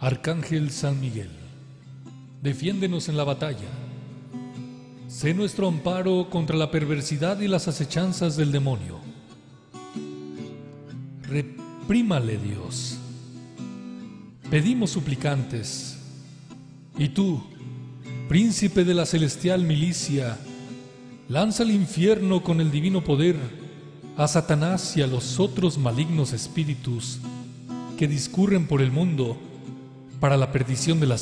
Arcángel San Miguel, defiéndenos en la batalla. Sé nuestro amparo contra la perversidad y las acechanzas del demonio. Reprímale, Dios. Pedimos suplicantes. Y tú, príncipe de la celestial milicia, lanza al infierno con el divino poder a Satanás y a los otros malignos espíritus que discurren por el mundo para la perdición de las